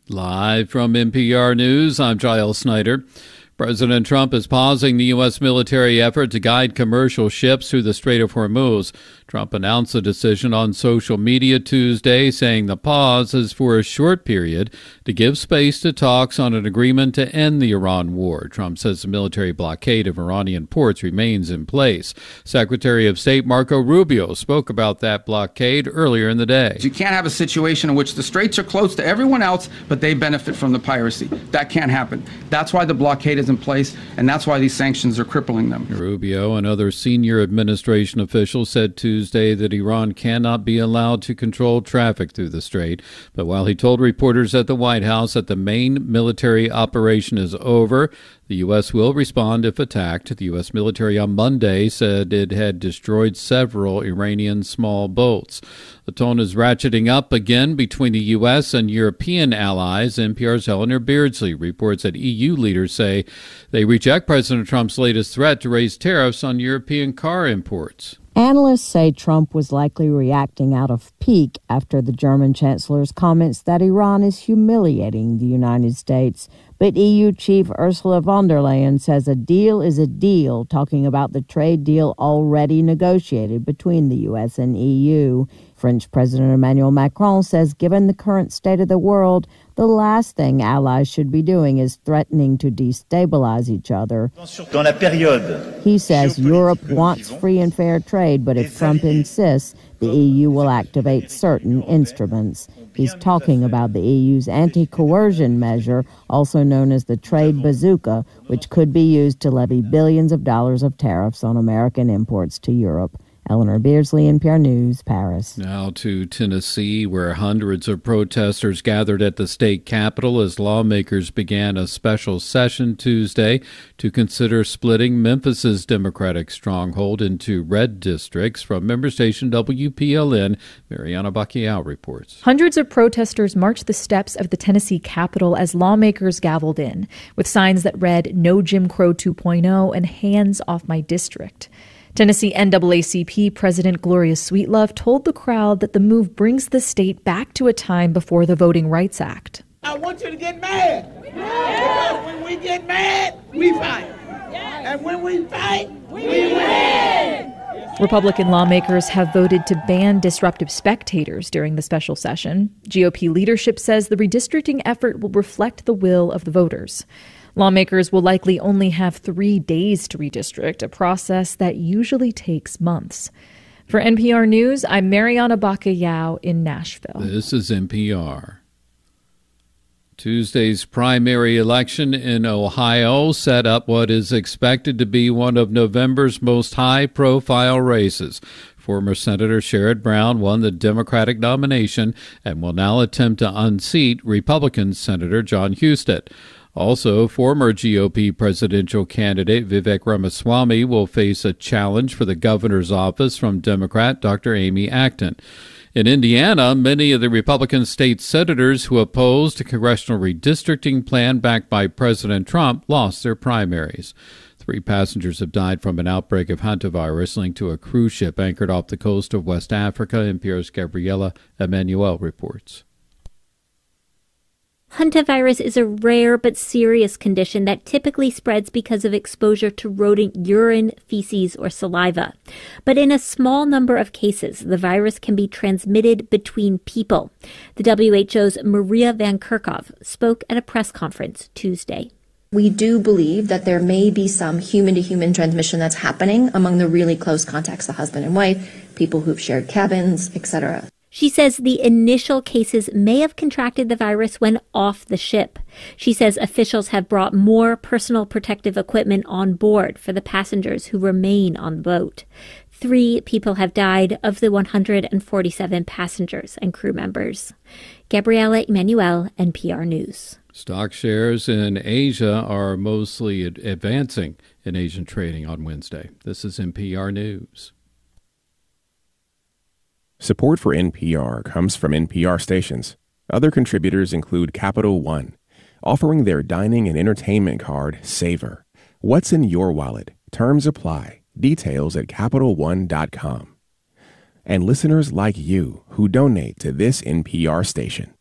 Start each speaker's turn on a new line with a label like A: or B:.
A: Live from NPR News, I'm Giles Snyder. President Trump is pausing the U.S. military effort to guide commercial ships through the Strait of Hormuz. Trump announced the decision on social media Tuesday, saying the pause is for a short period to give space to talks on an agreement to end the Iran war. Trump says the military blockade of Iranian ports remains in place. Secretary of State Marco Rubio spoke about that blockade earlier in the day.
B: You can't have a situation in which the straits are closed to everyone else, but they benefit from the piracy. That can't happen. That's why the blockade is in place, and that's why these sanctions are crippling them.
A: Rubio and other senior administration officials said Tuesday that Iran cannot be allowed to control traffic through the strait. But while he told reporters at the White House that the main military operation is over, the U.S. will respond if attacked. The U.S. military on Monday said it had destroyed several Iranian small boats. The tone is ratcheting up again between the U.S. and European allies. NPR's Eleanor Beardsley reports that EU leaders say they reject President Trump's latest threat to raise tariffs on European car imports.
C: Analysts say Trump was likely reacting out of pique after the German chancellor's comments that Iran is humiliating the United States. But EU chief Ursula von der Leyen says a deal is a deal, talking about the trade deal already negotiated between the U.S. and EU. French President Emmanuel Macron says given the current state of the world, the last thing allies should be doing is threatening to destabilize each other. He says Europe wants free and fair trade, but if Trump insists, the EU will activate certain instruments. He's talking about the EU's anti-coercion measure, also known as the trade bazooka, which could be used to levy billions of dollars of tariffs on American imports to Europe. Eleanor Beardsley, NPR News, Paris.
A: Now to Tennessee, where hundreds of protesters gathered at the state capitol as lawmakers began a special session Tuesday to consider splitting Memphis's Democratic stronghold into red districts. From member station WPLN, Mariana Bacchiau reports.
D: Hundreds of protesters marched the steps of the Tennessee Capitol as lawmakers gavelled in, with signs that read, "No Jim Crow 2.0 and hands off my district." Tennessee NAACP President Gloria Sweetlove told the crowd that the move brings the state back to a time before the Voting Rights Act.
E: I want you to get mad. Because when we get mad, we fight. And when we fight, we win.
D: Republican lawmakers have voted to ban disruptive spectators during the special session. GOP leadership says the redistricting effort will reflect the will of the voters. Lawmakers will likely only have 3 days to redistrict, a process that usually takes months. For NPR News, I'm Mariana Bacchiau in Nashville.
A: This is NPR. Tuesday's primary election in Ohio set up what is expected to be one of November's most high-profile races. Former Senator Sherrod Brown won the Democratic nomination and will now attempt to unseat Republican Senator John Husted. Also, former GOP presidential candidate Vivek Ramaswamy will face a challenge for the governor's office from Democrat Dr. Amy Acton. In Indiana, many of the Republican state senators who opposed a congressional redistricting plan backed by President Trump lost their primaries. 3 passengers have died from an outbreak of hantavirus linked to a cruise ship anchored off the coast of West Africa. NPR's Gabriela Emanuel reports.
F: Hantavirus is a rare but serious condition that typically spreads because of exposure to rodent urine, feces, or saliva. But in a small number of cases, the virus can be transmitted between people. The WHO's Maria Van Kerkhove spoke at a press conference Tuesday.
G: We do believe that there may be some human-to-human transmission that's happening among the really close contacts, the husband and wife, people who've shared cabins, etc.
F: She says the initial cases may have contracted the virus when off the ship. She says officials have brought more personal protective equipment on board for the passengers who remain on the boat. 3 people have died of the 147 passengers and crew members. Gabriela Emanuel, NPR News.
A: Stock shares in Asia are mostly advancing in Asian trading on Wednesday. This is NPR News.
H: Support for NPR comes from NPR stations. Other contributors include Capital One, offering their dining and entertainment card, Savor. What's in your wallet? Terms apply. Details at CapitalOne.com. And listeners like you who donate to this NPR station.